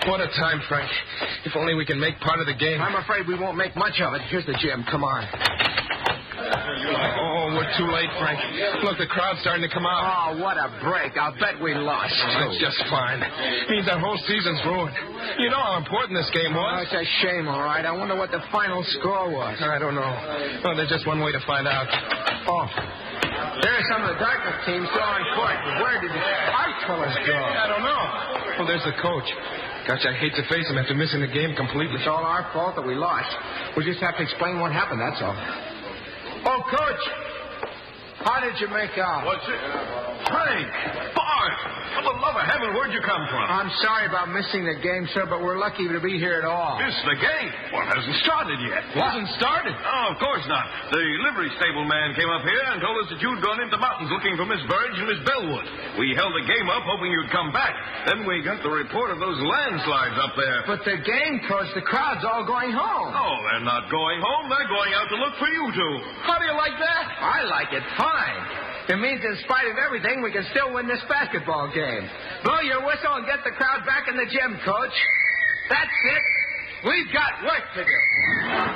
What a time, Frank. If only we can make part of the game. I'm afraid we won't make much of it. Here's the gym. Come on. Oh, we're too late, Frank. Look, the crowd's starting to come out. Oh, what a break. I'll bet we lost. That's just fine. Means our whole season's ruined. You know how important this game Oh, was. it's a shame, all right. I wonder what the final score was. I don't know. Well, there's just one way to find out. Oh, there's some of the darkness teams still on foot. Where did the Art fellas go? I don't know. Well, there's the coach. Gosh, I hate to face him after missing the game completely. It's all our fault that we lost. We just have to explain what happened, that's all. Oh, Coach, how did you make out? What's it? Frank! Bart! For the love of heaven, where'd you come from? I'm sorry about missing the game, sir, but we're lucky to be here at all. Missed the game? Well, it hasn't started yet. Hasn't started? Oh, of course not. The livery stable man came up here and told us that you'd gone into the mountains looking for Miss Burge and Miss Bellwood. We held the game up hoping you'd come back. Then we got the report of those landslides up there. But the game, Coach, the crowd's all going home. Oh, they're not going home. They're going out to look for you two. How do you like that? I like it fine. It means in spite of everything, we can still win this basketball game. Blow your whistle and get the crowd back in the gym, Coach. That's it. We've got work to do.